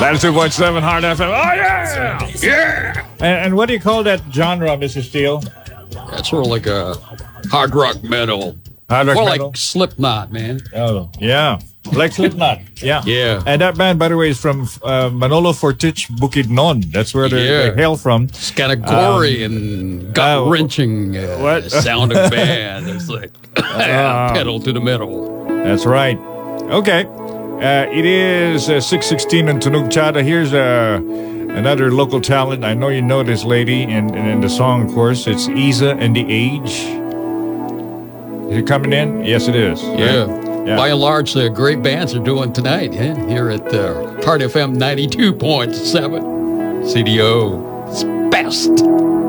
92.7 Hard FM. Oh, yeah! Yeah! And what do you call that genre, Mr. Steele? That's sort of like a hard rock metal. Hard rock metal? Like Slipknot, man. Oh, yeah. Like Slipknot. Yeah. Yeah. And that band, by the way, is from Manolo Fortich, Bukidnon. That's where they hail from. It's kind of gory and gut-wrenching sound of band. It's like pedal to the metal. That's right. Okay. It is 6:16 in Tunog Chada. Here's another local talent. I know you know this lady, and in the song, of course, it's Isa and the Age. Is it coming in? Yes, it is. Yeah. Right? Yeah. By and large, the great bands are doing tonight here at Hard FM 92.7. CDO. It's best.